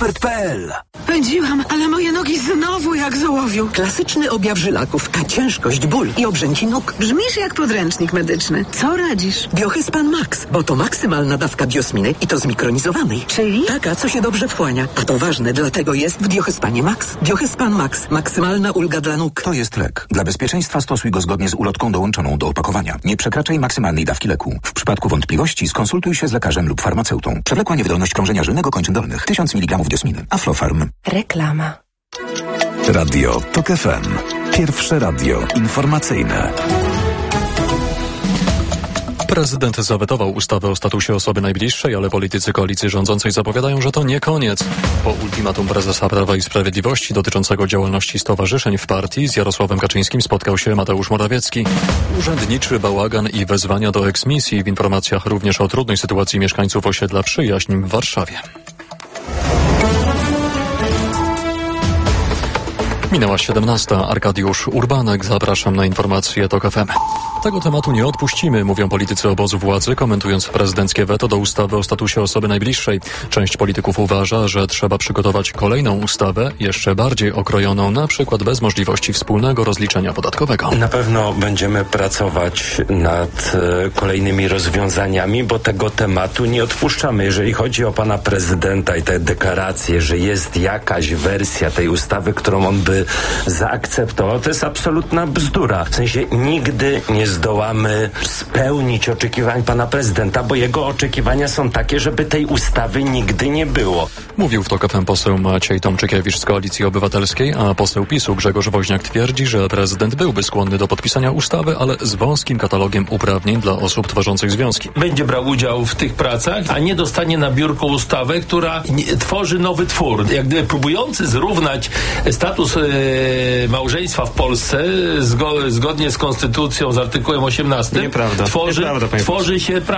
Expert.pl. Pędziłam, ale moje nogi znowu jak z ołowiu. Klasyczny objaw żylaków, ta ciężkość, ból i obrzęki nóg. Brzmisz jak podręcznik medyczny. Co radzisz? Biohyspan Max, bo to maksymalna dawka biosminy i to zmikronizowanej. Czyli? Taka, co się dobrze wchłania. A to ważne, dlatego jest w Biohyspanie Max. Biohyspan Max. Maksymalna ulga dla nóg. To jest lek. Dla bezpieczeństwa stosuj go zgodnie z ulotką dołączoną do opakowania. Nie przekraczaj maksymalnej dawki leku. W przypadku wątpliwości skonsultuj się z lekarzem lub farmaceutą. Przewlekła niewydolność krążenia żylnego kończyn dolnych. 1000 mg diosminy. Aflofarm. Reklama. Radio TOK FM. Pierwsze radio informacyjne. Prezydent zawetował ustawę o statusie osoby najbliższej, ale politycy koalicji rządzącej zapowiadają, że to nie koniec. Po ultimatum prezesa Prawa i Sprawiedliwości dotyczącego działalności stowarzyszeń w partii z Jarosławem Kaczyńskim spotkał się Mateusz Morawiecki. Urzędniczy bałagan i wezwania do eksmisji. W informacjach również o trudnej sytuacji mieszkańców osiedla Przyjaźń w Warszawie. Minęła 17. Arkadiusz Urbanek. Zapraszam na informacje TOK FM. Tego tematu nie odpuścimy, mówią politycy obozu władzy, komentując prezydenckie weto do ustawy o statusie osoby najbliższej. Część polityków uważa, że trzeba przygotować kolejną ustawę, jeszcze bardziej okrojoną, na przykład bez możliwości wspólnego rozliczenia podatkowego. Na pewno będziemy pracować nad kolejnymi rozwiązaniami, bo tego tematu nie odpuszczamy. Jeżeli chodzi o pana prezydenta i te deklaracje, że jest jakaś wersja tej ustawy, którą on by zaakceptował, to jest absolutna bzdura. W sensie nigdy nie zdołamy spełnić oczekiwań pana prezydenta, bo jego oczekiwania są takie, żeby tej ustawy nigdy nie było. Mówił w TOK FM poseł Maciej Tomczykiewicz z Koalicji Obywatelskiej, a poseł PiS-u Grzegorz Woźniak twierdzi, że prezydent byłby skłonny do podpisania ustawy, ale z wąskim katalogiem uprawnień dla osób tworzących związki. Będzie brał udział w tych pracach, a nie dostanie na biurko ustawę, która tworzy nowy twór. Jak gdyby próbujący zrównać status małżeństwa w Polsce zgodnie z konstytucją, z artykułem 18, Nieprawda. Tworzy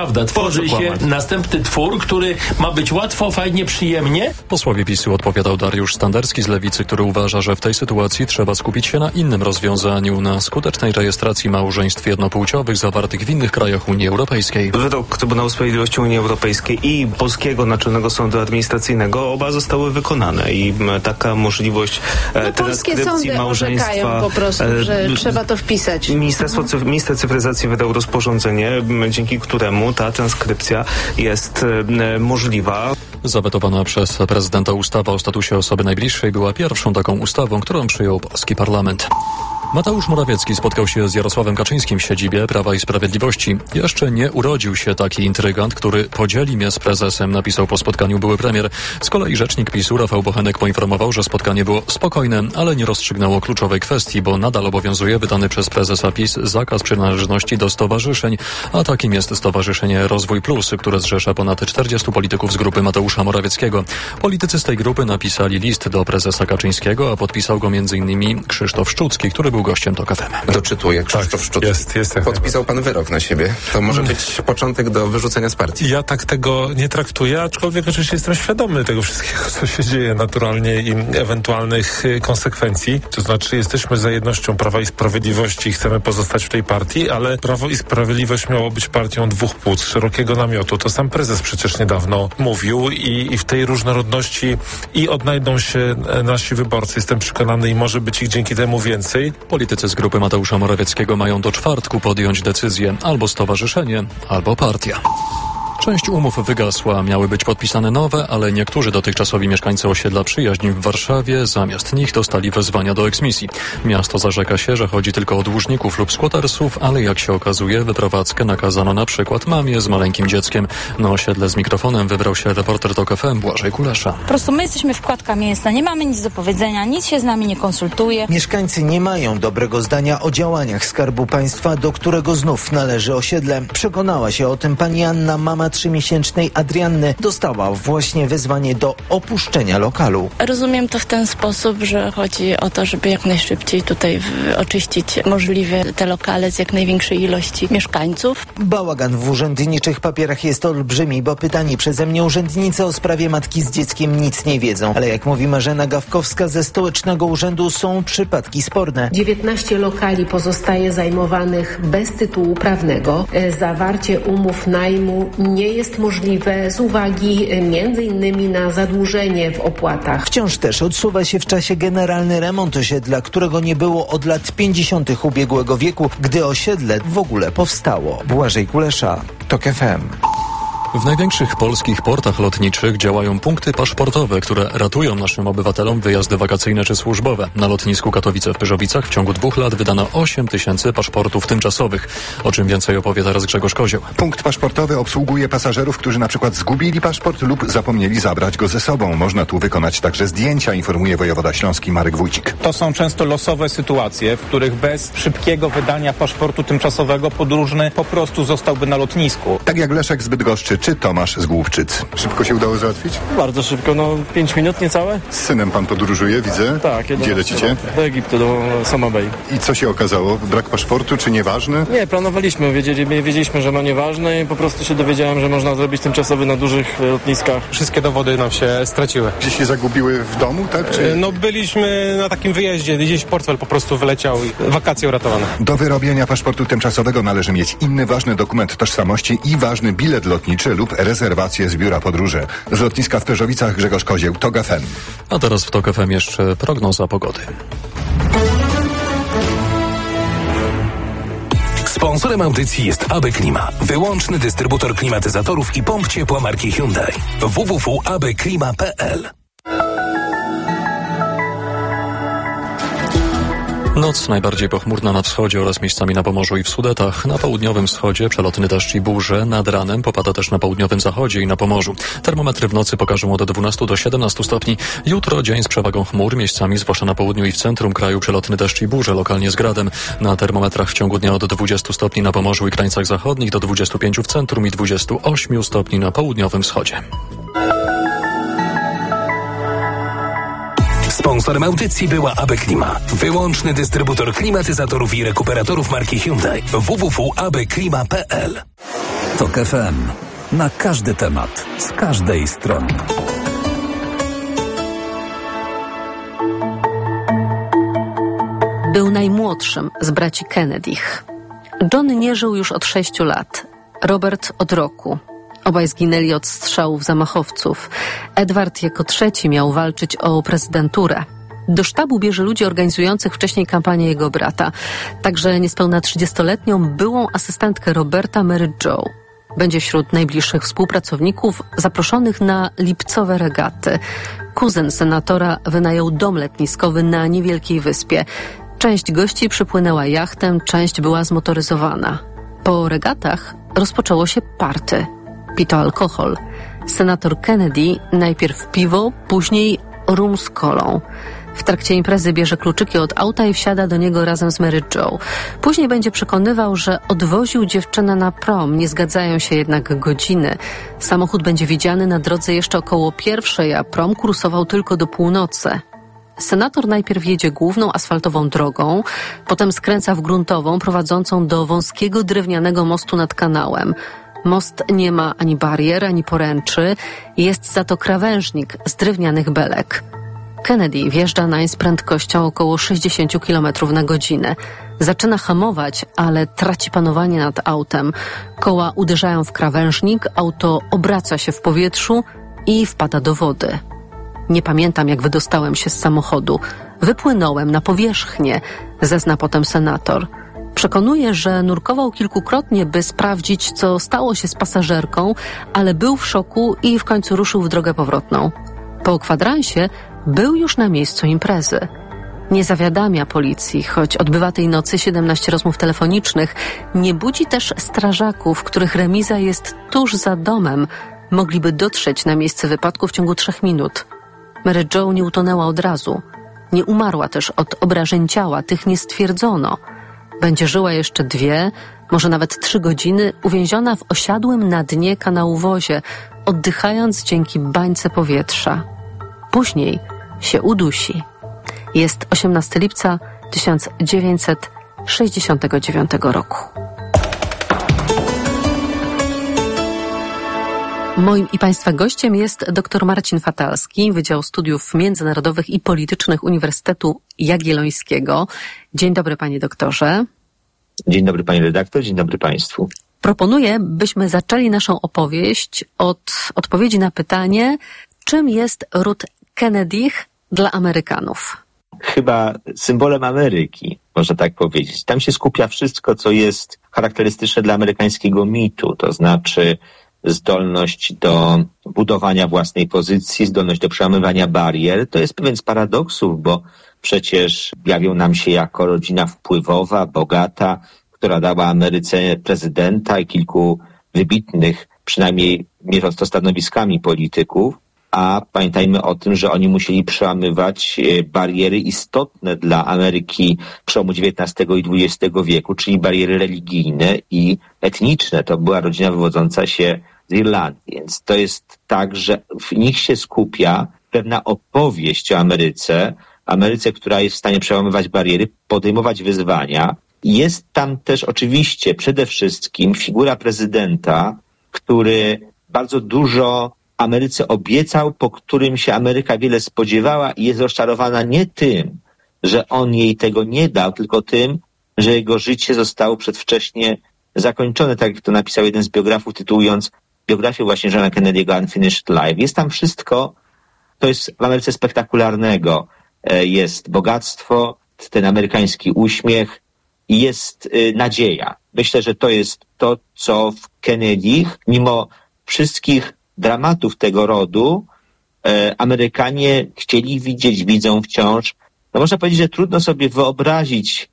się następny twór, który ma być łatwo, fajnie, przyjemnie. Posłowie PiS-u odpowiadał Dariusz Standerski z Lewicy, który uważa, że w tej sytuacji trzeba skupić się na innym rozwiązaniu, na skutecznej rejestracji małżeństw jednopłciowych zawartych w innych krajach Unii Europejskiej. Wyrok Trybunału Sprawiedliwości Unii Europejskiej i Polskiego Naczelnego Sądu Administracyjnego oba zostały wykonane i taka możliwość transkrypcji małżeństwa po prostu, że trzeba to wpisać. Minister cyfryzacji wydał rozporządzenie, dzięki któremu ta transkrypcja jest możliwa. Zawetowana przez prezydenta ustawa o statusie osoby najbliższej była pierwszą taką ustawą, którą przyjął polski parlament. Mateusz Morawiecki spotkał się z Jarosławem Kaczyńskim w siedzibie Prawa i Sprawiedliwości. Jeszcze nie urodził się taki intrygant, który podzieli mnie z prezesem, napisał po spotkaniu były premier. Z kolei rzecznik PiS-u Rafał Bochenek poinformował, że spotkanie było spokojne, ale nie rozstrzygnęło kluczowej kwestii, bo nadal obowiązuje wydany przez prezesa PiS zakaz przynależności do stowarzyszeń, a takim jest Stowarzyszenie Rozwój Plus, które zrzesza ponad 40 polityków z grupy Mateusza Morawieckiego. Politycy z tej grupy napisali list do prezesa Kaczyńskiego, a podpisał go m.in. Krzysztof Szczucki, który był gościem TOK FM. Doczytuję, Krzysztof Szczucki. Jest Podpisał pan wyrok na siebie. To może być początek do wyrzucenia z partii. Ja tak tego nie traktuję, aczkolwiek oczywiście jestem świadomy tego wszystkiego, co się dzieje naturalnie i ewentualnych konsekwencji. To znaczy jesteśmy za jednością Prawa i Sprawiedliwości i chcemy pozostać w tej partii, ale Prawo i Sprawiedliwość miało być partią dwóch płód, szerokiego namiotu. To sam prezes przecież niedawno mówił i w tej różnorodności i odnajdą się nasi wyborcy. Jestem przekonany i może być ich dzięki temu więcej. Politycy z grupy Mateusza Morawieckiego mają do czwartku podjąć decyzję: albo stowarzyszenie, albo partia. Część umów wygasła, miały być podpisane nowe, ale niektórzy dotychczasowi mieszkańcy osiedla Przyjaźń w Warszawie zamiast nich dostali wezwania do eksmisji. Miasto zarzeka się, że chodzi tylko o dłużników lub squattersów, ale jak się okazuje, wyprowadzkę nakazano na przykład mamie z maleńkim dzieckiem. Na osiedle z mikrofonem wybrał się reporter TOK FM Błażej Kulesza. Po prostu my jesteśmy wkładka mięsna, nie mamy nic do powiedzenia, nic się z nami nie konsultuje. Mieszkańcy nie mają dobrego zdania o działaniach Skarbu Państwa, do którego znów należy osiedle. Przekonała się o tym pani Anna, mama 3-miesięcznej Adrianny. Dostała właśnie wezwanie do opuszczenia lokalu. Rozumiem to w ten sposób, że chodzi o to, żeby jak najszybciej tutaj oczyścić możliwie te lokale z jak największej ilości mieszkańców. Bałagan w urzędniczych papierach jest olbrzymi, bo pytani przeze mnie urzędnicy o sprawie matki z dzieckiem nic nie wiedzą. Ale jak mówi Marzena Gawkowska ze Stołecznego Urzędu, są przypadki sporne. 19 lokali pozostaje zajmowanych bez tytułu prawnego. Zawarcie umów najmu nie nie jest możliwe z uwagi m.in. na zadłużenie w opłatach. Wciąż też odsuwa się w czasie generalny remont osiedla, którego nie było od lat 50. ubiegłego wieku, gdy osiedle w ogóle powstało. Błażej Kulesza, TOK FM. W największych polskich portach lotniczych działają punkty paszportowe, które ratują naszym obywatelom wyjazdy wakacyjne czy służbowe. Na lotnisku Katowice w Pyrzowicach w ciągu 2 lat wydano 8 000 paszportów tymczasowych. O czym więcej opowie teraz Grzegorz Kozioł. Punkt paszportowy obsługuje pasażerów, którzy na przykład zgubili paszport lub zapomnieli zabrać go ze sobą. Można tu wykonać także zdjęcia, informuje wojewoda śląski Marek Wójcik. To są często losowe sytuacje, w których bez szybkiego wydania paszportu tymczasowego podróżny po prostu zostałby na lotnisku. Tak jak Leszek z Bydgoszczy czy Tomasz z Głubczyc. Szybko się udało załatwić? Bardzo szybko, 5 minut niecałe. Z synem pan podróżuje, widzę. Tak. Gdzie lecicie? Do Egiptu, do Sama Bay. I co się okazało? Brak paszportu czy nieważny? Nie, planowaliśmy, wiedzieliśmy, że nieważne i po prostu się dowiedziałem, że można zrobić tymczasowy na dużych lotniskach. Wszystkie dowody nam się straciły. Gdzieś się zagubiły w domu, tak? Czy... Byliśmy na takim wyjeździe, gdzieś portfel po prostu wyleciał i wakacje uratowane. Do wyrobienia paszportu tymczasowego należy mieć inny ważny dokument tożsamości i ważny bilet lotniczy lub rezerwację z biura podróży. Z lotniska w Pyrzowicach Grzegorz Kozieł, TOK FM. A teraz w TOK FM jeszcze prognoza pogody. Sponsorem audycji jest AB Klima, wyłączny dystrybutor klimatyzatorów i pomp ciepła marki Hyundai. www.abklima.pl. Noc najbardziej pochmurna na wschodzie oraz miejscami na Pomorzu i w Sudetach. Na południowym wschodzie przelotny deszcz i burze. Nad ranem popada też na południowym zachodzie i na Pomorzu. Termometry w nocy pokażą od 12 do 17 stopni. Jutro dzień z przewagą chmur. Miejscami, zwłaszcza na południu i w centrum kraju, przelotny deszcz i burze, lokalnie z gradem. Na termometrach w ciągu dnia od 20 stopni na Pomorzu i krańcach zachodnich do 25 w centrum i 28 stopni na południowym wschodzie. Sponsorem audycji była AB Klima, wyłączny dystrybutor klimatyzatorów i rekuperatorów marki Hyundai. www.abklima.pl. TOK FM. Na każdy temat, z każdej strony. Był najmłodszym z braci Kennedych. John nie żył już od 6 lat. Robert od roku. Obaj zginęli od strzałów zamachowców. Edward jako trzeci miał walczyć o prezydenturę. Do sztabu bierze ludzi organizujących wcześniej kampanię jego brata. Także niespełna 30-letnią byłą asystentkę Roberta, Mary Jo. Będzie wśród najbliższych współpracowników zaproszonych na lipcowe regaty. Kuzyn senatora wynajął dom letniskowy na niewielkiej wyspie. Część gości przypłynęła jachtem, część była zmotoryzowana. Po regatach rozpoczęło się party. Pito alkohol. Senator Kennedy najpierw piwo, później rum z kolą. W trakcie imprezy bierze kluczyki od auta i wsiada do niego razem z Mary Jo. Później będzie przekonywał, że odwoził dziewczynę na prom. Nie zgadzają się jednak godziny. Samochód będzie widziany na drodze jeszcze około 1:00, a prom kursował tylko do północy. Senator najpierw jedzie główną asfaltową drogą, potem skręca w gruntową prowadzącą do wąskiego drewnianego mostu nad kanałem. Most nie ma ani barier, ani poręczy. Jest za to krawężnik z drewnianych belek. Kennedy wjeżdża nań z prędkością około 60 km na godzinę. Zaczyna hamować, ale traci panowanie nad autem. Koła uderzają w krawężnik, auto obraca się w powietrzu i wpada do wody. Nie pamiętam, jak wydostałem się z samochodu. Wypłynąłem na powierzchnię, zezna potem senator. Przekonuje, że nurkował kilkukrotnie, by sprawdzić, co stało się z pasażerką, ale był w szoku i w końcu ruszył w drogę powrotną. Po kwadransie był już na miejscu imprezy. Nie zawiadamia policji, choć odbywa tej nocy 17 rozmów telefonicznych. Nie budzi też strażaków, których remiza jest tuż za domem. Mogliby dotrzeć na miejsce wypadku w ciągu 3 minut. Mary Jo nie utonęła od razu. Nie umarła też od obrażeń ciała, tych nie stwierdzono. Będzie żyła jeszcze 2, może nawet 3 godziny, uwięziona w osiadłym na dnie kanałowozie, oddychając dzięki bańce powietrza. Później się udusi. Jest 18 lipca 1969 roku. Moim i Państwa gościem jest dr Marcin Fatalski, Wydział Studiów Międzynarodowych i Politycznych Uniwersytetu Jagiellońskiego. Dzień dobry, panie doktorze. Dzień dobry, pani redaktor, dzień dobry państwu. Proponuję, byśmy zaczęli naszą opowieść od odpowiedzi na pytanie, czym jest ród Kennedych dla Amerykanów. Chyba symbolem Ameryki, można tak powiedzieć. Tam się skupia wszystko, co jest charakterystyczne dla amerykańskiego mitu, to znaczy zdolność do budowania własnej pozycji, zdolność do przełamywania barier. To jest pewien z paradoksów, bo przecież jawią nam się jako rodzina wpływowa, bogata, która dała Ameryce prezydenta i kilku wybitnych, przynajmniej mierząc to stanowiskami polityków, a pamiętajmy o tym, że oni musieli przełamywać bariery istotne dla Ameryki przełomu XIX i XX wieku, czyli bariery religijne i etniczne. To była rodzina wywodząca się z Irlandii, więc to jest tak, że w nich się skupia pewna opowieść o Ameryce, która jest w stanie przełamywać bariery, podejmować wyzwania. Jest tam też oczywiście przede wszystkim figura prezydenta, który bardzo dużo Ameryce obiecał, po którym się Ameryka wiele spodziewała i jest rozczarowana nie tym, że on jej tego nie dał, tylko tym, że jego życie zostało przedwcześnie zakończone, tak jak to napisał jeden z biografów, tytułując biografię właśnie Johna Kennedy'ego Unfinished Life. Jest tam wszystko, to jest w Ameryce spektakularnego. Jest bogactwo, ten amerykański uśmiech i jest nadzieja. Myślę, że to jest to, co w Kennedych, mimo wszystkich dramatów tego rodu, Amerykanie chcieli widzieć, widzą wciąż. No można powiedzieć, że trudno sobie wyobrazić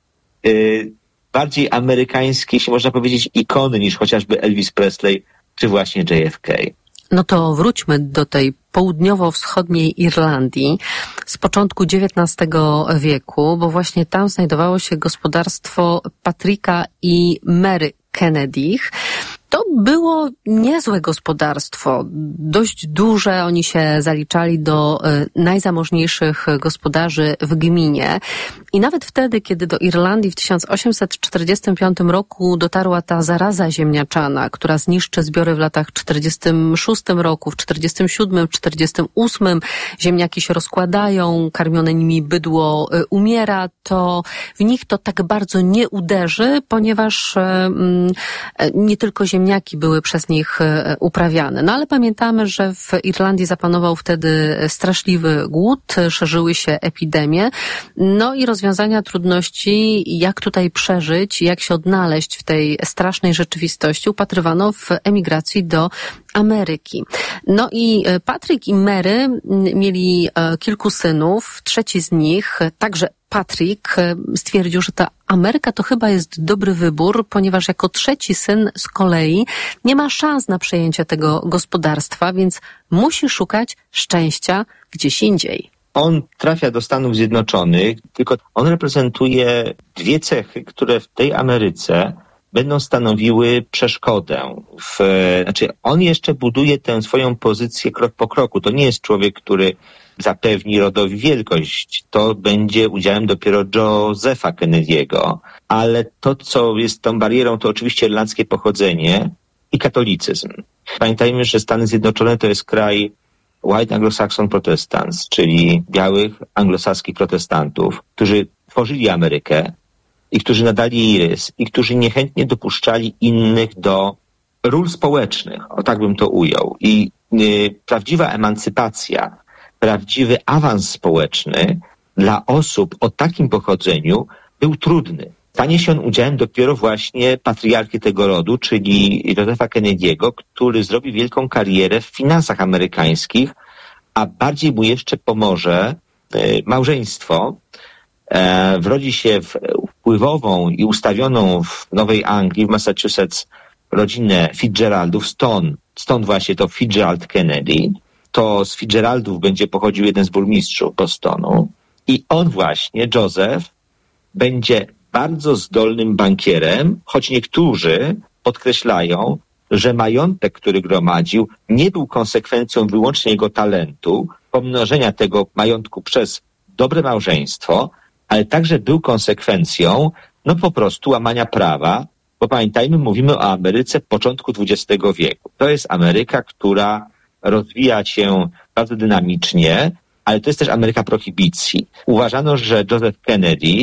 bardziej amerykańskie, jeśli można powiedzieć, ikony niż chociażby Elvis Presley czy właśnie JFK. No to wróćmy do tej południowo-wschodniej Irlandii z początku XIX wieku, bo właśnie tam znajdowało się gospodarstwo Patricka i Mary Kennedych. To było niezłe gospodarstwo, dość duże, oni się zaliczali do najzamożniejszych gospodarzy w gminie i nawet wtedy, kiedy do Irlandii w 1845 roku dotarła ta zaraza ziemniaczana, która zniszczy zbiory w latach 46 roku, w 47, w 48 ziemniaki się rozkładają, karmione nimi bydło umiera, to w nich to tak bardzo nie uderzy, ponieważ nie tylko ziemniaki były przez nich uprawiane. No ale pamiętamy, że w Irlandii zapanował wtedy straszliwy głód, szerzyły się epidemie, no i rozwiązania trudności, jak tutaj przeżyć, jak się odnaleźć w tej strasznej rzeczywistości, upatrywano w emigracji do Ameryki. No i Patrick i Mary mieli kilku synów, trzeci z nich, także Patrick, stwierdził, że ta Ameryka to chyba jest dobry wybór, ponieważ jako trzeci syn z kolei nie ma szans na przejęcie tego gospodarstwa, więc musi szukać szczęścia gdzieś indziej. On trafia do Stanów Zjednoczonych, tylko on reprezentuje dwie cechy, które w tej Ameryce będą stanowiły przeszkodę. On jeszcze buduje tę swoją pozycję krok po kroku. To nie jest człowiek, który zapewni rodowi wielkość. To będzie udziałem dopiero Josepha Kennedy'ego. Ale to, co jest tą barierą, to oczywiście irlandzkie pochodzenie i katolicyzm. Pamiętajmy, że Stany Zjednoczone to jest kraj White Anglo-Saxon Protestants, czyli białych anglosaskich protestantów, którzy tworzyli Amerykę i którzy nadali jej rys i którzy niechętnie dopuszczali innych do ról społecznych. O tak bym to ujął. I prawdziwa emancypacja, prawdziwy awans społeczny dla osób o takim pochodzeniu był trudny. Stanie się on udziałem dopiero właśnie patriarchy tego rodu, czyli Josepha Kennedy'ego, który zrobi wielką karierę w finansach amerykańskich, a bardziej mu jeszcze pomoże małżeństwo. Wrodzi się w wpływową i ustawioną w Nowej Anglii, w Massachusetts, rodzinę Fitzgeraldów, stąd właśnie to Fitzgerald Kennedy. To z Fitzgeraldów będzie pochodził jeden z burmistrzów Bostonu i on właśnie, Joseph, będzie bardzo zdolnym bankierem, choć niektórzy podkreślają, że majątek, który gromadził, nie był konsekwencją wyłącznie jego talentu, pomnożenia tego majątku przez dobre małżeństwo, ale także był konsekwencją, po prostu łamania prawa, bo pamiętajmy, mówimy o Ameryce początku XX wieku. To jest Ameryka, która rozwija się bardzo dynamicznie, ale to jest też Ameryka prohibicji. Uważano, że Joseph Kennedy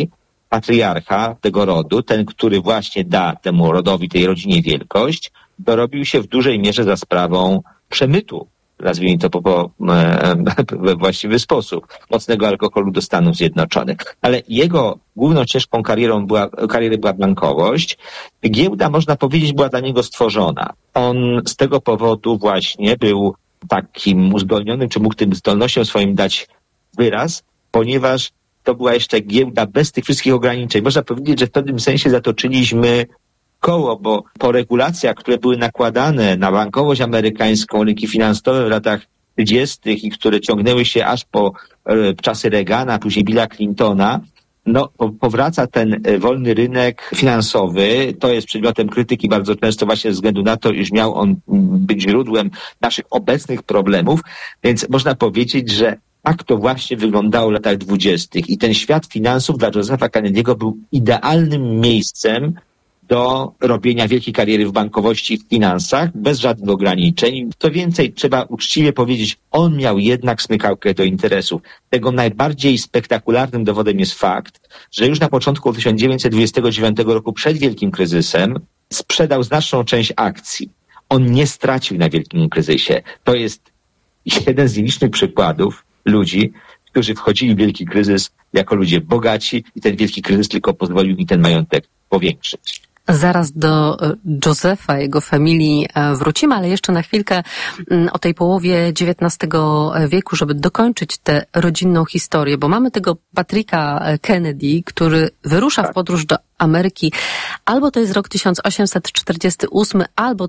patriarcha tego rodu, ten, który właśnie da temu rodowi, tej rodzinie wielkość, dorobił się w dużej mierze za sprawą przemytu, nazwijmy to we właściwy sposób, mocnego alkoholu do Stanów Zjednoczonych. Ale jego główną ścieżką kariery była bankowość. Giełda, można powiedzieć, była dla niego stworzona. On z tego powodu właśnie był takim uzdolnionym, czy mógł tym zdolnościom swoim dać wyraz, ponieważ to była jeszcze giełda bez tych wszystkich ograniczeń. Można powiedzieć, że w pewnym sensie zatoczyliśmy koło, bo po regulacjach, które były nakładane na bankowość amerykańską, rynki finansowe w latach 30. i które ciągnęły się aż po czasy Reagana, później Billa Clintona, powraca ten wolny rynek finansowy. To jest przedmiotem krytyki bardzo często właśnie ze względu na to, iż miał on być źródłem naszych obecnych problemów. Więc można powiedzieć, że tak to właśnie wyglądało w latach 20. I ten świat finansów dla Josepha Kennedy'ego był idealnym miejscem do robienia wielkiej kariery w bankowości i w finansach, bez żadnych ograniczeń. Co więcej, trzeba uczciwie powiedzieć, on miał jednak smykałkę do interesów. Tego najbardziej spektakularnym dowodem jest fakt, że już na początku 1929 roku, przed wielkim kryzysem, sprzedał znaczną część akcji. On nie stracił na wielkim kryzysie. To jest jeden z nielicznych przykładów ludzi, którzy wchodzili w wielki kryzys jako ludzie bogaci i ten wielki kryzys tylko pozwolił im ten majątek powiększyć. Zaraz do Josepha, jego familii wrócimy, ale jeszcze na chwilkę o tej połowie XIX wieku, żeby dokończyć tę rodzinną historię, bo mamy tego Patricka Kennedy, który wyrusza w podróż do Ameryki. Albo to jest rok 1848, albo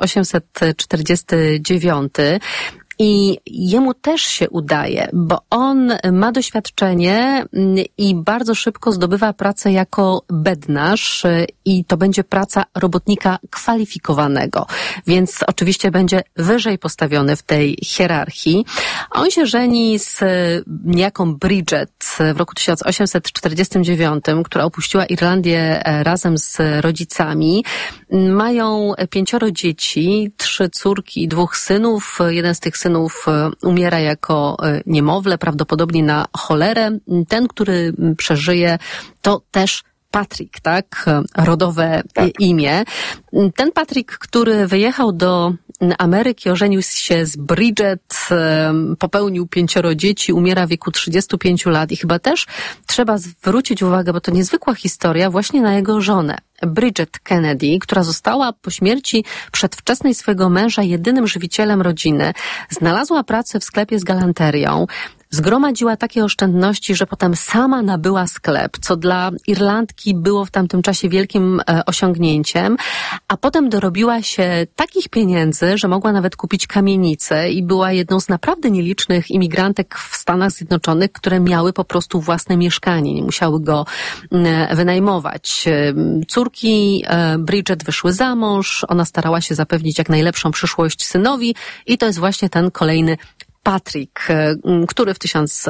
1849. I jemu też się udaje, bo on ma doświadczenie i bardzo szybko zdobywa pracę jako bednarz i to będzie praca robotnika kwalifikowanego, więc oczywiście będzie wyżej postawiony w tej hierarchii. On się żeni z niejaką Bridget w roku 1849, która opuściła Irlandię razem z rodzicami. Mają 5 dzieci, 3 córki i 2 synów. Jeden z tych synów umiera jako niemowlę, prawdopodobnie na cholerę. Ten, który przeżyje, to też Patrick, tak? Rodowe imię. Ten Patrick, który wyjechał do Ameryki, ożenił się z Bridget, popełnił 5 dzieci, umiera w wieku 35 lat i chyba też trzeba zwrócić uwagę, bo to niezwykła historia, właśnie na jego żonę. Bridget Kennedy, która została po śmierci przedwczesnej swojego męża jedynym żywicielem rodziny, znalazła pracę w sklepie z galanterią, zgromadziła takie oszczędności, że potem sama nabyła sklep, co dla Irlandki było w tamtym czasie wielkim osiągnięciem, a potem dorobiła się takich pieniędzy, że mogła nawet kupić kamienicę i była jedną z naprawdę nielicznych imigrantek w Stanach Zjednoczonych, które miały po prostu własne mieszkanie, nie musiały go wynajmować. Córki Bridget wyszły za mąż, ona starała się zapewnić jak najlepszą przyszłość synowi i to jest właśnie ten kolejny Patrick, który w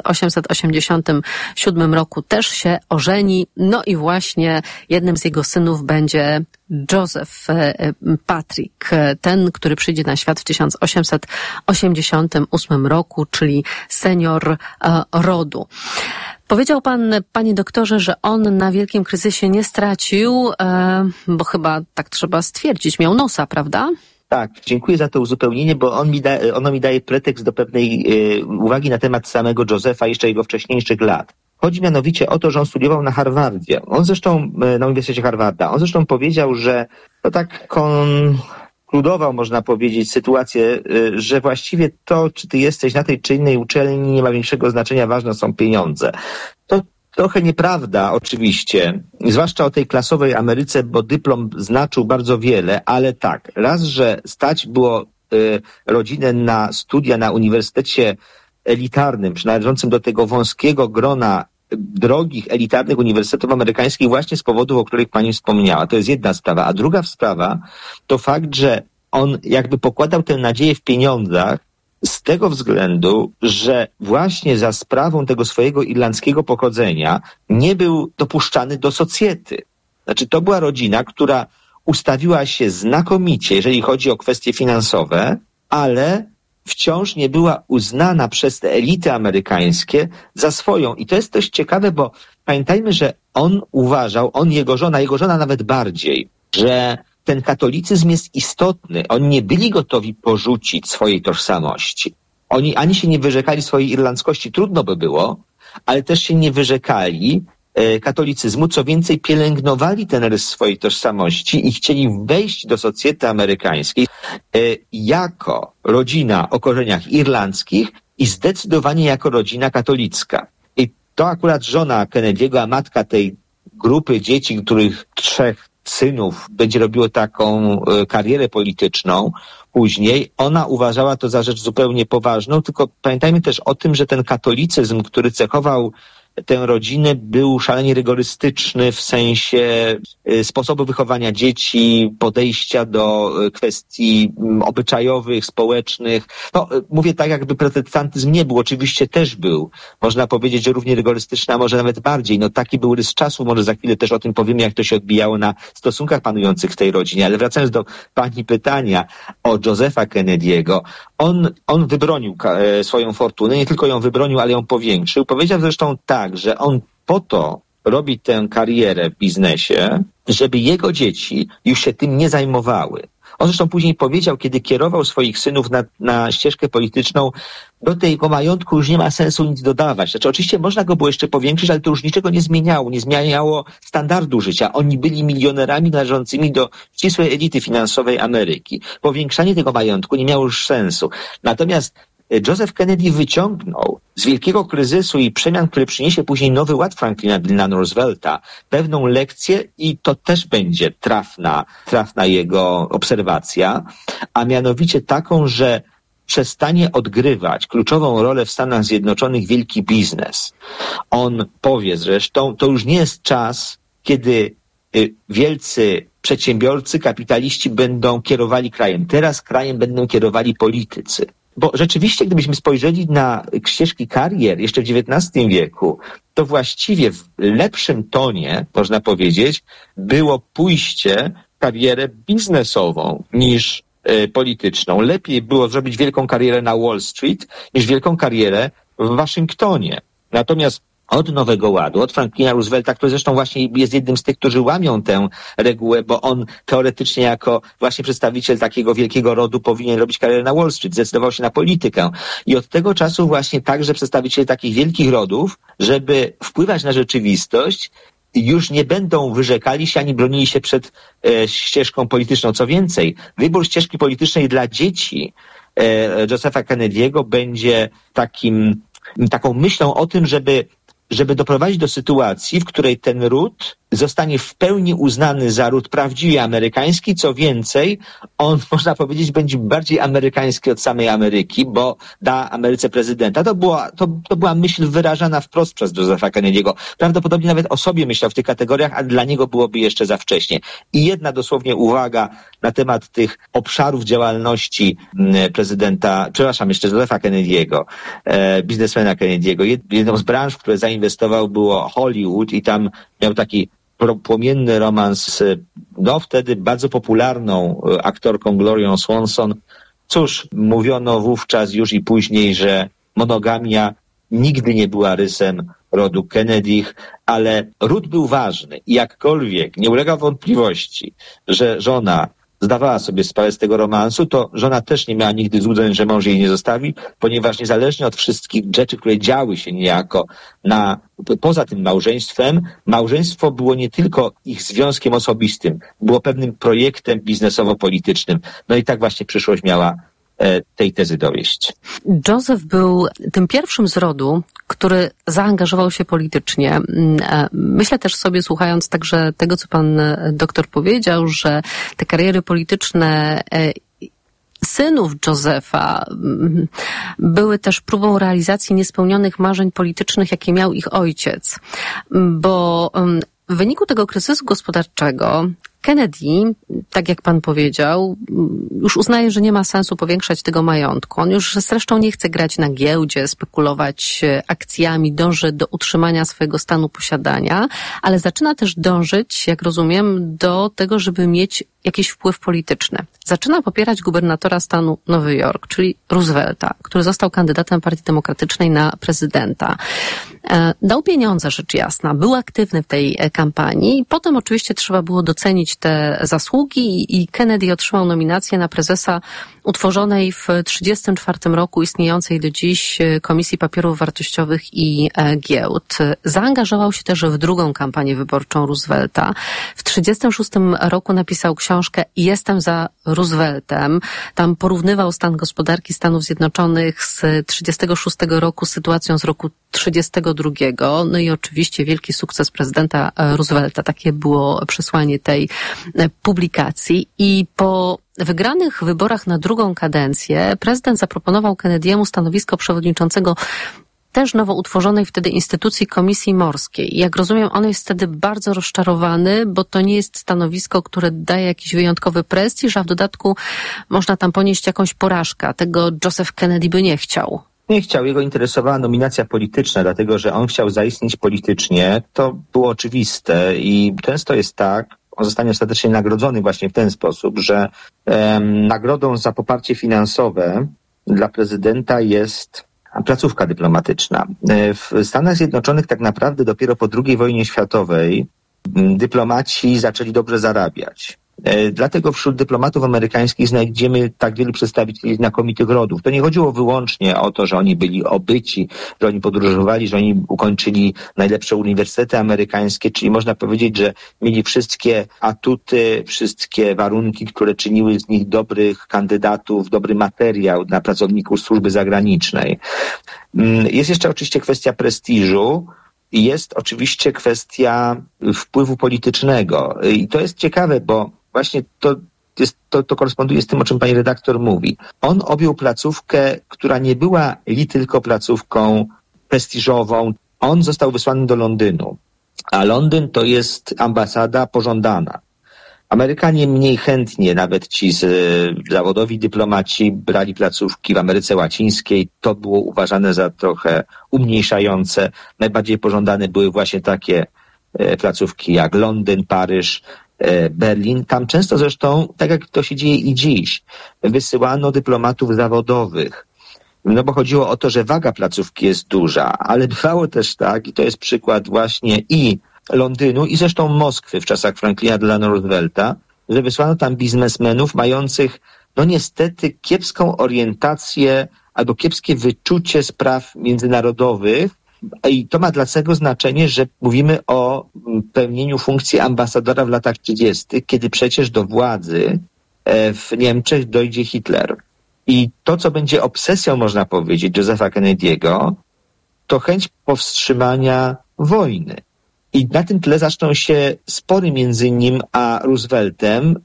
1887 roku też się ożeni. No i właśnie jednym z jego synów będzie Joseph Patrick, ten, który przyjdzie na świat w 1888 roku, czyli senior rodu. Powiedział pan, panie doktorze, że on na wielkim kryzysie nie stracił, bo chyba tak trzeba stwierdzić, miał nosa, prawda? Tak, dziękuję za to uzupełnienie, bo ono mi daje pretekst do pewnej uwagi na temat samego Josepha, jeszcze jego wcześniejszych lat. Chodzi mianowicie o to, że on studiował na Harvardzie. Na Uniwersytecie Harvarda. On zresztą powiedział, że to tak konkludował, można powiedzieć, sytuację, że właściwie to, czy ty jesteś na tej czy innej uczelni, nie ma większego znaczenia, ważne są pieniądze. To trochę nieprawda oczywiście, zwłaszcza o tej klasowej Ameryce, bo dyplom znaczył bardzo wiele, ale tak, raz, że stać było rodzinę na studia na uniwersytecie elitarnym, przynależącym do tego wąskiego grona drogich, elitarnych uniwersytetów amerykańskich właśnie z powodów, o których pani wspomniała. To jest jedna sprawa. A druga sprawa to fakt, że on jakby pokładał tę nadzieję w pieniądzach, z tego względu, że właśnie za sprawą tego swojego irlandzkiego pochodzenia nie był dopuszczany do socjety. Znaczy, to była rodzina, która ustawiła się znakomicie, jeżeli chodzi o kwestie finansowe, ale wciąż nie była uznana przez te elity amerykańskie za swoją. I to jest dość ciekawe, bo pamiętajmy, że on uważał, jego żona nawet bardziej, że ten katolicyzm jest istotny. Oni nie byli gotowi porzucić swojej tożsamości. Oni ani się nie wyrzekali swojej irlandzkości, trudno by było, ale też się nie wyrzekali katolicyzmu, co więcej pielęgnowali ten rys swojej tożsamości i chcieli wejść do socjety amerykańskiej jako rodzina o korzeniach irlandzkich i zdecydowanie jako rodzina katolicka. I to akurat żona Kennedy'ego, a matka tej grupy dzieci, których 3 synów będzie robiło taką karierę polityczną później, ona uważała to za rzecz zupełnie poważną, tylko pamiętajmy też o tym, że ten katolicyzm, który cechował tę rodzinę, był szalenie rygorystyczny w sensie sposobu wychowania dzieci, podejścia do kwestii obyczajowych, społecznych. No, mówię tak, jakby protestantyzm nie był. Oczywiście też był. Można powiedzieć, że równie rygorystyczny, a może nawet bardziej. No taki był rys czasu. Może za chwilę też o tym powiemy, jak to się odbijało na stosunkach panujących w tej rodzinie. Ale wracając do pani pytania o Josepha Kennedy'ego, on wybronił swoją fortunę. Nie tylko ją wybronił, ale ją powiększył. Powiedział zresztą tak, że on po to robi tę karierę w biznesie, żeby jego dzieci już się tym nie zajmowały. On zresztą później powiedział, kiedy kierował swoich synów na ścieżkę polityczną, do tego majątku już nie ma sensu nic dodawać. Znaczy oczywiście można go było jeszcze powiększyć, ale to już niczego nie zmieniało standardu życia. Oni byli milionerami należącymi do ścisłej elity finansowej Ameryki. Powiększanie tego majątku nie miało już sensu. Natomiast Joseph Kennedy wyciągnął z wielkiego kryzysu i przemian, które przyniesie później nowy ład Franklina Delano Roosevelta, pewną lekcję i to też będzie trafna jego obserwacja, a mianowicie taką, że przestanie odgrywać kluczową rolę w Stanach Zjednoczonych wielki biznes. On powie zresztą, to już nie jest czas, kiedy wielcy przedsiębiorcy, kapitaliści będą kierowali krajem. Teraz krajem będą kierowali politycy. Bo rzeczywiście, gdybyśmy spojrzeli na ścieżki karier jeszcze w XIX wieku, to właściwie w lepszym tonie, można powiedzieć, było pójście w karierę biznesową niż polityczną. Lepiej było zrobić wielką karierę na Wall Street niż wielką karierę w Waszyngtonie. Natomiast od Nowego Ładu, od Franklina Roosevelta, który zresztą właśnie jest jednym z tych, którzy łamią tę regułę, bo on teoretycznie jako właśnie przedstawiciel takiego wielkiego rodu powinien robić karierę na Wall Street, zdecydował się na politykę. I od tego czasu właśnie także przedstawiciele takich wielkich rodów, żeby wpływać na rzeczywistość, już nie będą wyrzekali się ani bronili się przed ścieżką polityczną. Co więcej, wybór ścieżki politycznej dla dzieci Josepha Kennedy'ego będzie taką myślą o tym, żeby doprowadzić do sytuacji, w której ten ród zostanie w pełni uznany za ród prawdziwie amerykański, co więcej, on, można powiedzieć, będzie bardziej amerykański od samej Ameryki, bo da Ameryce prezydenta. To była myśl wyrażana wprost przez Josepha Kennedy'ego. Prawdopodobnie nawet o sobie myślał w tych kategoriach, a dla niego byłoby jeszcze za wcześnie. I jedna dosłownie uwaga na temat tych obszarów działalności jeszcze Josepha Kennedy'ego, biznesmena Kennedy'ego. Jedną z branż, w które zainwestował, było Hollywood i tam miał taki płomienny romans z wtedy bardzo popularną aktorką Glorią Swanson. Cóż, mówiono wówczas już i później, że monogamia nigdy nie była rysem rodu Kennedych, ale ród był ważny i jakkolwiek nie ulega wątpliwości, że żona zdawała sobie sprawę z tego romansu, to żona też nie miała nigdy złudzeń, że mąż jej nie zostawi, ponieważ niezależnie od wszystkich rzeczy, które działy się niejako poza tym małżeństwem, małżeństwo było nie tylko ich związkiem osobistym, było pewnym projektem biznesowo-politycznym. No i tak właśnie przyszłość miała tej tezy dowieść. Joseph był tym pierwszym z rodu, który zaangażował się politycznie. Myślę też sobie, słuchając także tego, co pan doktor powiedział, że te kariery polityczne synów Josepha były też próbą realizacji niespełnionych marzeń politycznych, jakie miał ich ojciec. Bo w wyniku tego kryzysu gospodarczego Kennedy, tak jak pan powiedział, już uznaje, że nie ma sensu powiększać tego majątku. On już zresztą nie chce grać na giełdzie, spekulować akcjami, dąży do utrzymania swojego stanu posiadania, ale zaczyna też dążyć, jak rozumiem, do tego, żeby mieć jakiś wpływ polityczny. Zaczyna popierać gubernatora stanu Nowy Jork, czyli Roosevelta, który został kandydatem Partii Demokratycznej na prezydenta. Dał pieniądze, rzecz jasna, był aktywny w tej kampanii i potem oczywiście trzeba było docenić te zasługi i Kennedy otrzymał nominację na prezesa utworzonej w 1934 roku istniejącej do dziś Komisji Papierów Wartościowych i Giełd. Zaangażował się też w drugą kampanię wyborczą Roosevelta. W 1936 roku napisał książkę Jestem za Rooseveltem. Tam porównywał stan gospodarki Stanów Zjednoczonych z 1936 roku z sytuacją z roku 1932. No i oczywiście wielki sukces prezydenta Roosevelta. Takie było przesłanie tej publikacji. I po wygranych wyborach na drugą kadencję prezydent zaproponował Kennedy'emu stanowisko przewodniczącego też nowo utworzonej wtedy instytucji Komisji Morskiej. Jak rozumiem, on jest wtedy bardzo rozczarowany, bo to nie jest stanowisko, które daje jakiś wyjątkowy prestiż, a w dodatku można tam ponieść jakąś porażkę. Tego Joseph Kennedy by nie chciał. Nie chciał, jego interesowała nominacja polityczna, dlatego że on chciał zaistnieć politycznie. To było oczywiste i często jest tak, on zostanie ostatecznie nagrodzony właśnie w ten sposób, że nagrodą za poparcie finansowe dla prezydenta jest placówka dyplomatyczna. W Stanach Zjednoczonych tak naprawdę dopiero po II wojnie światowej dyplomaci zaczęli dobrze zarabiać. Dlatego wśród dyplomatów amerykańskich znajdziemy tak wielu przedstawicieli znakomitych rodów. To nie chodziło wyłącznie o to, że oni byli obyci, że oni podróżowali, że oni ukończyli najlepsze uniwersytety amerykańskie, czyli można powiedzieć, że mieli wszystkie atuty, wszystkie warunki, które czyniły z nich dobrych kandydatów, dobry materiał dla pracowników służby zagranicznej. Jest jeszcze oczywiście kwestia prestiżu. I jest oczywiście kwestia wpływu politycznego. I to jest ciekawe, bo właśnie to koresponduje z tym, o czym pani redaktor mówi. On objął placówkę, która nie była tylko placówką prestiżową. On został wysłany do Londynu, a Londyn to jest ambasada pożądana. Amerykanie mniej chętnie, nawet ci zawodowi dyplomaci, brali placówki w Ameryce Łacińskiej. To było uważane za trochę umniejszające. Najbardziej pożądane były właśnie takie placówki jak Londyn, Paryż, Berlin. Tam często zresztą, tak jak to się dzieje i dziś, wysyłano dyplomatów zawodowych. No bo chodziło o to, że waga placówki jest duża, ale bywało też tak, i to jest przykład właśnie i Londynu i zresztą Moskwy w czasach Franklina Delano Roosevelta, że wysłano tam biznesmenów mających, no niestety, kiepską orientację albo kiepskie wyczucie spraw międzynarodowych. I to ma dlatego znaczenie, że mówimy o pełnieniu funkcji ambasadora w latach 30., kiedy przecież do władzy w Niemczech dojdzie Hitler. I to, co będzie obsesją, można powiedzieć, Josepha Kennedy'ego, to chęć powstrzymania wojny. I na tym tle zaczną się spory między nim a Rooseveltem,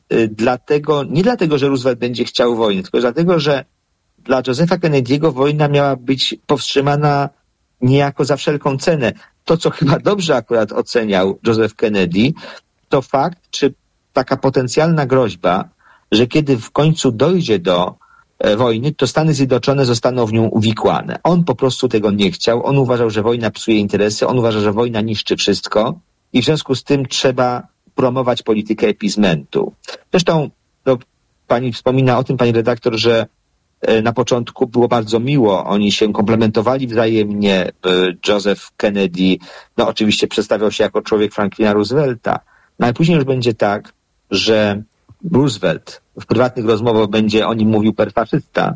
nie dlatego, że Roosevelt będzie chciał wojny, tylko dlatego, że dla Josepha Kennedy'ego wojna miała być powstrzymana niejako za wszelką cenę. To, co chyba dobrze akurat oceniał Joseph Kennedy, to fakt, czy taka potencjalna groźba, że kiedy w końcu dojdzie do wojny, to Stany Zjednoczone zostaną w nią uwikłane. On po prostu tego nie chciał. On uważał, że wojna psuje interesy. On uważa, że wojna niszczy wszystko i w związku z tym trzeba promować politykę appeasementu. Zresztą pani wspomina o tym, pani redaktor, że na początku było bardzo miło. Oni się komplementowali wzajemnie. Joseph Kennedy, oczywiście przedstawiał się jako człowiek Franklina Roosevelta, ale później już będzie tak, że Roosevelt w prywatnych rozmowach będzie o nim mówił per faszysta,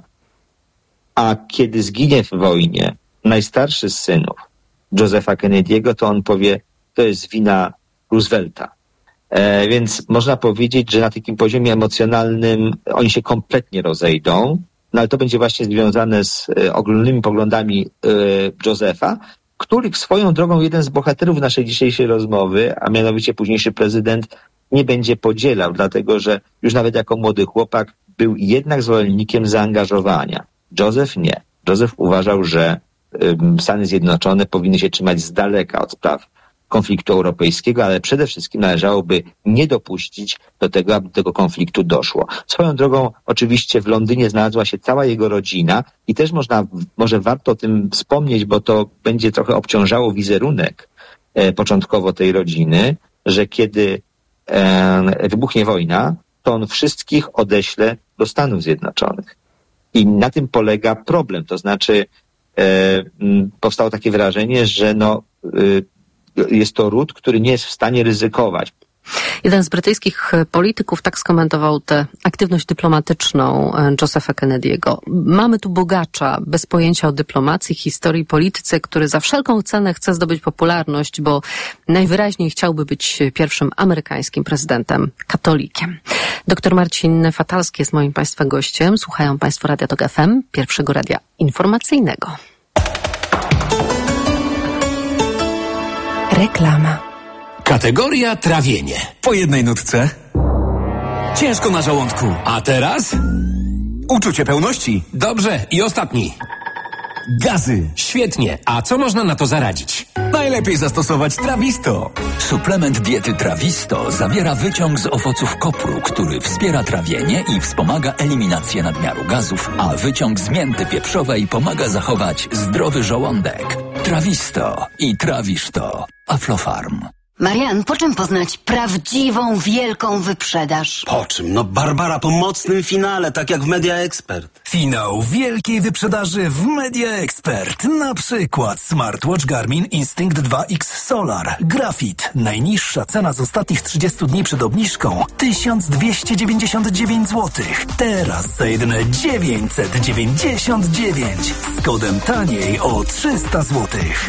a kiedy zginie w wojnie najstarszy z synów Josepha Kennedy'ego, to on powie, to jest wina Roosevelta. Więc można powiedzieć, że na takim poziomie emocjonalnym oni się kompletnie rozejdą, ale to będzie właśnie związane z ogólnymi poglądami Josepha, których swoją drogą jeden z bohaterów naszej dzisiejszej rozmowy, a mianowicie późniejszy prezydent, nie będzie podzielał, dlatego że już nawet jako młody chłopak był jednak zwolennikiem zaangażowania. Joseph nie. Joseph uważał, że Stany Zjednoczone powinny się trzymać z daleka od spraw konfliktu europejskiego, ale przede wszystkim należałoby nie dopuścić do tego, aby do tego konfliktu doszło. Swoją drogą oczywiście w Londynie znalazła się cała jego rodzina i też może warto o tym wspomnieć, bo to będzie trochę obciążało wizerunek początkowo tej rodziny, że kiedy wybuchnie wojna, to on wszystkich odeśle do Stanów Zjednoczonych. I na tym polega problem. To znaczy powstało takie wrażenie, że jest to ród, który nie jest w stanie ryzykować. Jeden z brytyjskich polityków tak skomentował tę aktywność dyplomatyczną Josepha Kennedy'ego. Mamy tu bogacza, bez pojęcia o dyplomacji, historii, polityce, który za wszelką cenę chce zdobyć popularność, bo najwyraźniej chciałby być pierwszym amerykańskim prezydentem katolikiem. Dr Marcin Fatalski jest moim Państwa gościem. Słuchają Państwo Radia Tok FM, pierwszego radia informacyjnego. Reklama. Kategoria trawienie. Po jednej nutce. Ciężko na żołądku. A teraz? Uczucie pełności. Dobrze. I ostatni. Gazy. Świetnie. A co można na to zaradzić? Najlepiej zastosować Trawisto. Suplement diety Trawisto zawiera wyciąg z owoców kopru, który wspiera trawienie i wspomaga eliminację nadmiaru gazów, a wyciąg z mięty pieprzowej pomaga zachować zdrowy żołądek. Trawisto i trawisz to. Aflofarm. Marian, po czym poznać prawdziwą, wielką wyprzedaż? Po czym? Barbara po mocnym finale, tak jak w Media Expert. Finał wielkiej wyprzedaży w Media Expert. Na przykład smartwatch Garmin Instinct 2X Solar. Grafit. Najniższa cena z ostatnich 30 dni przed obniżką 1299 zł. Teraz za jedyne 999. Z kodem taniej o 300 zł.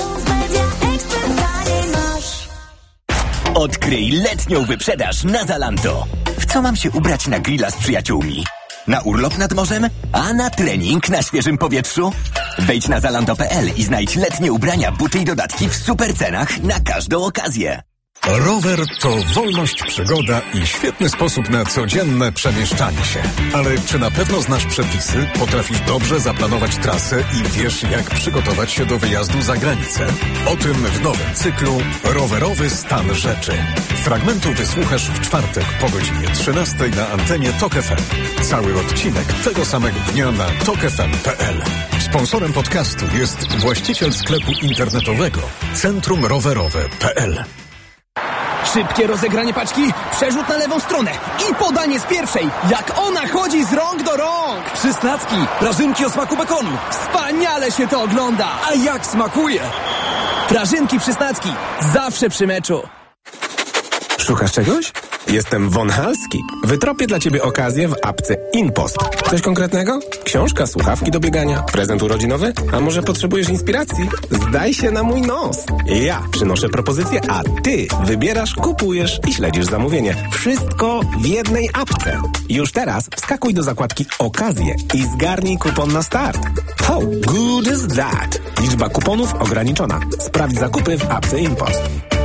Odkryj letnią wyprzedaż na Zalando. W co mam się ubrać na grilla z przyjaciółmi? Na urlop nad morzem? A na trening na świeżym powietrzu? Wejdź na zalando.pl i znajdź letnie ubrania, buty i dodatki w super cenach na każdą okazję. Rower to wolność, przygoda i świetny sposób na codzienne przemieszczanie się. Ale czy na pewno znasz przepisy, potrafisz dobrze zaplanować trasę i wiesz, jak przygotować się do wyjazdu za granicę? O tym w nowym cyklu Rowerowy stan rzeczy. Fragmentu wysłuchasz w czwartek po godzinie 13 na antenie Tok FM. Cały odcinek tego samego dnia na tokfm.pl. Sponsorem podcastu jest właściciel sklepu internetowego centrumrowerowe.pl. Szybkie rozegranie paczki, przerzut na lewą stronę i podanie z pierwszej. Jak ona chodzi z rąk do rąk. Przysnacki, prażynki o smaku bekonu. Wspaniale się to ogląda. A jak smakuje? Prażynki Przysnacki, zawsze przy meczu. Szukasz czegoś? Jestem Von Halski. Wytropię dla Ciebie okazję w apce InPost. Coś konkretnego? Książka, słuchawki do biegania, prezent urodzinowy? A może potrzebujesz inspiracji? Zdaj się na mój nos. Ja przynoszę propozycję, a Ty wybierasz, kupujesz i śledzisz zamówienie. Wszystko w jednej apce. Już teraz wskakuj do zakładki Okazje i zgarnij kupon na start. How good is that? Liczba kuponów ograniczona. Sprawdź zakupy w apce InPost.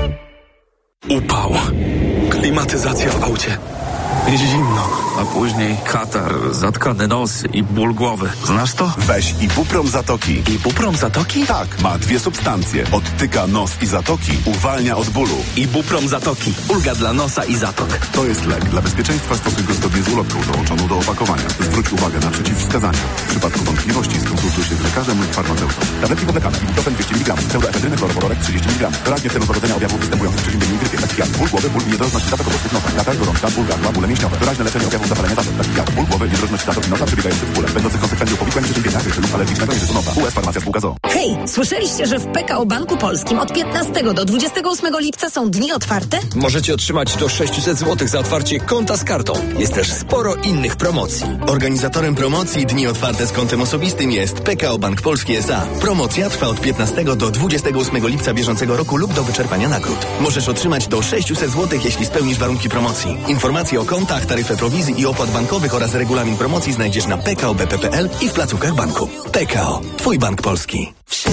Upał. Klimatyzacja w aucie. Zimno, a później katar, zatkany nos i ból głowy. Znasz to? Weź Ibuprom Zatoki. Ibuprom Zatoki? Tak, ma 2 substancje. Odtyka nos i zatoki, uwalnia od bólu. Ibuprom Zatoki. Ulga dla nosa i zatok. To jest lek. Dla bezpieczeństwa stosuj go zgodnie z ulotką dołączoną do opakowania. Zwróć uwagę na przeciwwskazania. W przypadku wątpliwości skonsultuj się z lekarzem lub farmaceutą. Tabletki pod lekami. Ibuprofen 200 mg. Pseudoefedryny chlorowodorek 30 mg. Doraźnie w celu złagodzenia objawów występujących przy zimnej grypie. Takich jak ból głowy, ból i niedrożność zatok obostrych nosa. Katar, gorączka, ból gardła, bóle mięśniowe. Doraźne leczenie objawów zapalenia zatok. Takich jak ból głowy, niedrożność zatok i nosa przebiegających w bóle. Będących konsekwencją powikłań przeziębienia grypy lub alergicznego nieżytu nosa. US Farmacja Spółka ZOO. Hej, słyszeliście, że w PKO Banku Polskim od 15 do 28 lipca są dni otwarte? Możecie otrzymać do 600 zł za otwarcie konta z kartą. Jest też sporo innych promocji. Organizatorem promocji Dni Otwarte z kontem osobistym jest PKO Bank Polski S.A. Promocja trwa od 15 do 28 lipca bieżącego roku lub do wyczerpania nagród. Możesz otrzymać do 600 zł, jeśli spełnisz warunki promocji. Informacje o kontach, taryfę prowizji i opłat bankowych oraz regulamin promocji znajdziesz na pkobp.pl i w placówkach banku. PKO. Twój bank polski.